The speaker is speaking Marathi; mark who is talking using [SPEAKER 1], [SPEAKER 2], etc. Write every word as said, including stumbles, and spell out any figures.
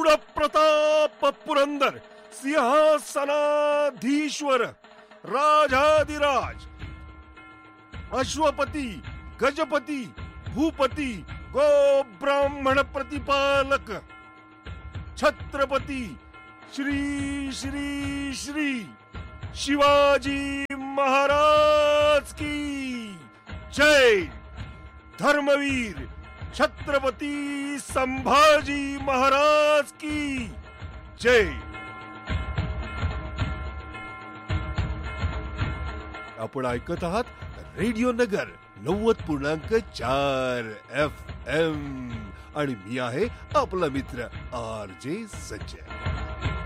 [SPEAKER 1] शूर प्रताप पुरंदर सिंहासनाधीश्वर राजाधिराज अश्वपती गजपती भूपती गो ब्राह्मण प्रतिपालक छत्रपती श्री श्री श्री शिवाजी महाराज की जय. धर्मवीर छत्रपती संभाजी महाराज की जय. आपण ऐकत आहात रेडिओ नगर नव्वद पूर्णांक चार एफ एम आणि मी आहे आपला मित्र आर जे संजय.